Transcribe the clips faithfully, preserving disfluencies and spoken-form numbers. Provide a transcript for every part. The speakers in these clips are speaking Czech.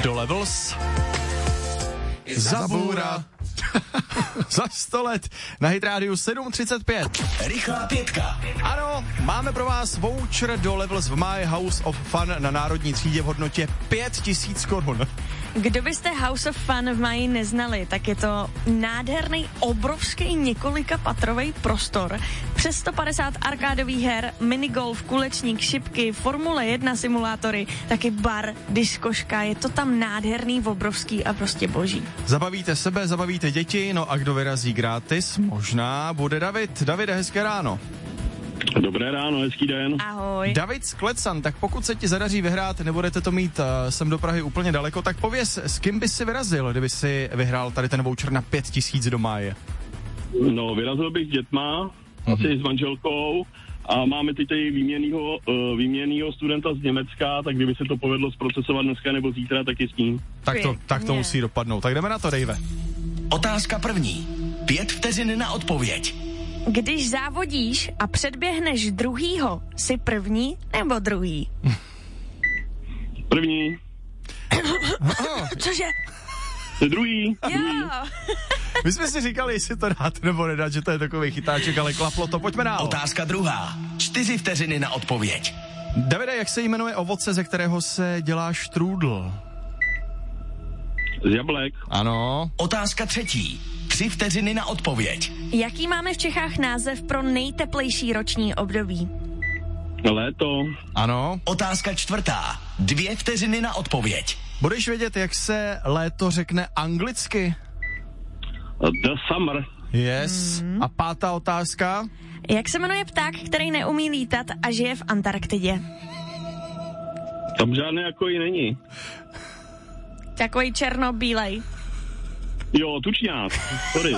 do Levels. Zabůra. Za sto let na Hit rádiu sedm třicet pět. Rychlá pětka. Ano, máme pro vás voucher do Levels v My House of Fun na národní třídě v hodnotě pět tisíc korun. Kdo byste House of Fun v Maji neznali, tak je to nádherný, obrovský několika patrový prostor. Přes sto padesát arkádových her, minigolf, kulečník, šipky, Formule jedna simulátory, taky bar, diskoška. Je to tam nádherný, obrovský a prostě boží. Zabavíte sebe, zabavíte děti, no a kdo vyrazí gratis, možná bude David. Davide, hezké ráno. Dobré ráno, hezký den. Ahoj. David z Klecan, tak pokud se ti zadaří vyhrát, nebudete to mít uh, sem do Prahy úplně daleko, tak pověz, s kým bys si vyrazil, kdyby si vyhrál tady ten voucher na pět tisíc do máje? No, vyrazil bych s dětma, mm-hmm. asi s manželkou a máme teď tady výměnýho, uh, výměnýho studenta z Německa, tak kdyby se to povedlo zprocesovat dneska nebo zítra, tak je s ním. Tak to, tak to musí dopadnout. Tak jdeme na to, Dave. Otázka první. Pět vteřin na odpověď. Když závodíš a předběhneš druhýho, jsi první nebo druhý? První. Cože? Jsi druhý. Jo. My jsme si říkali, jestli to dát nebo nedat, že to je takový chytáček, ale klaplo to. Pojďme dál. Otázka druhá. Čtyři vteřiny na odpověď. Davide, jak se jmenuje ovoce, ze kterého se dělá štrůdl? Z jablek. Ano. Otázka třetí. Tři vteřiny na odpověď. Jaký máme v Čechách název pro nejteplejší roční období? Léto. Ano. Otázka čtvrtá. Dvě vteřiny na odpověď. Budeš vědět, jak se léto řekne anglicky? The summer. Yes. Mm. A pátá otázka? Jak se jmenuje pták, který neumí lítat a žije v Antarktidě? Tam žádné jako i není. Takový černobílej. Jo, tučňák. Sorry.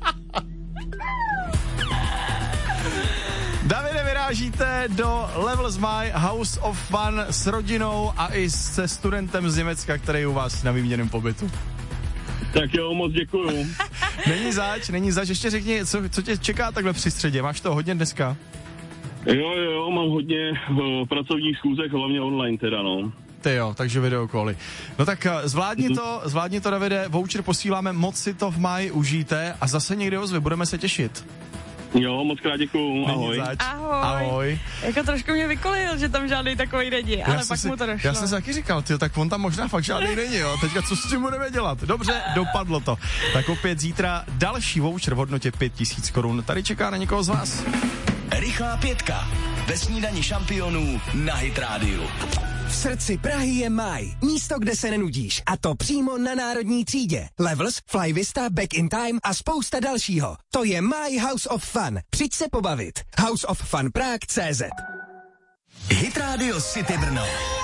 Davide, vyrážíte do Levels My House of Fun s rodinou a i se studentem z Německa, který je u vás na výměnném pobytu. Tak jo, moc děkuju. Není zač, není zač. Ještě řekni, co, co tě čeká takhle při středě? Máš to hodně dneska? Jo, jo, mám hodně uh, pracovních schůzek, hlavně online teda, no. Ty jo, takže videokoly. No tak zvládni to, zvládni to, Davide, voucher posíláme, moc si to v máji užijte a zase někdy ozvy, budeme se těšit. Jo, moc krát děkuju, ahoj. Ahoj. Ahoj. Jako trošku mě vykolil, že tam žádný takový není, ale pak si, mu to došlo. Já jsem si taky říkal, tyjo, tak on tam možná fakt žádný není, jo. Teďka co s tím budeme dělat? Dobře, dopadlo to. Tak opět zítra další voucher v hodnotě pět tisíc korun. Tady čeká na někoho z vás. Rychlá pětka. Ve snídani šampionů na Hit rádiu. V srdci Prahy je Maj. Místo, kde se nenudíš. A to přímo na národní třídě. Levels, Fly Vista, Back in Time a spousta dalšího. To je My House of Fun. Přijď se pobavit. House of Fun Prague tečka cé zet. Hit Radio City Brno.